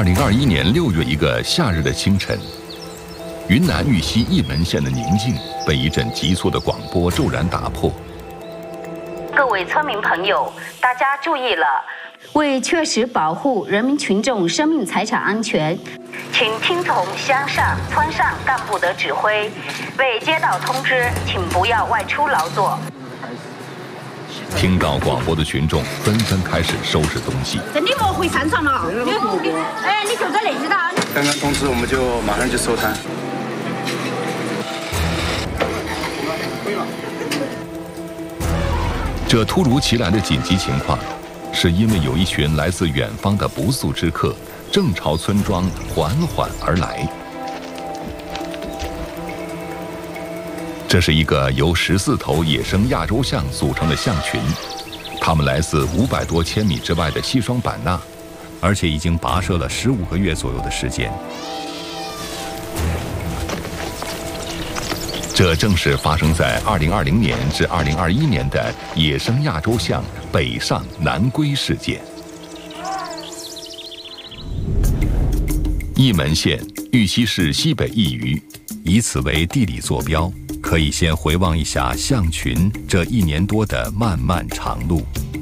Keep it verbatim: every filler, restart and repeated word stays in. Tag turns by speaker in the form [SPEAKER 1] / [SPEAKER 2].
[SPEAKER 1] 二零二一年六月一个夏日的清晨，云南玉溪义门县的宁静被一阵急促的广播骤然打破。
[SPEAKER 2] 各位村民朋友，大家注意了！为确实保护人民群众生命财产安全，请听从乡上、村上干部的指挥，未接到通知，请不要外出劳作。
[SPEAKER 1] 听到广播的群众纷纷开始收拾东西。
[SPEAKER 3] 你莫回山上了，你哎，你就在那知道。
[SPEAKER 4] 刚刚通知，我们就马上就收摊。
[SPEAKER 1] 这突如其来的紧急情况，是因为有一群来自远方的不速之客正朝村庄缓缓而来。这是一个由十四头野生亚洲象组成的象群，它们来自五百多千米之外的西双版纳，而且已经跋涉了十五个月左右的时间。这正是发生在二零二零年至二零二一年的野生亚洲象北上南归事件。义门县玉溪市西北一隅，以此为地理坐标，可以先回望一下象群这一年多的漫漫长路。